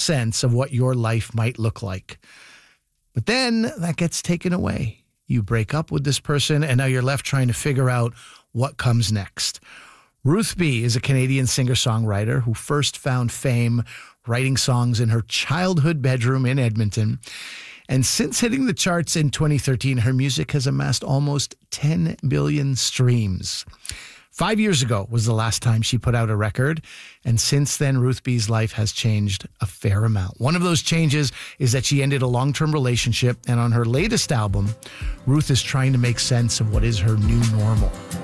sense of what your life might look like. But then that gets taken away. You break up with this person, and now you're left trying to figure out what comes next. Ruth B. is a Canadian singer-songwriter who first found fame writing songs in her childhood bedroom in Edmonton. And since hitting the charts in 2013, her music has amassed almost 10 billion streams. 5 years ago was the last time she put out a record, and since then, Ruth B's life has changed a fair amount. One of those changes is that she ended a long-term relationship, and on her latest album, Ruth is trying to make sense of what is her new normal.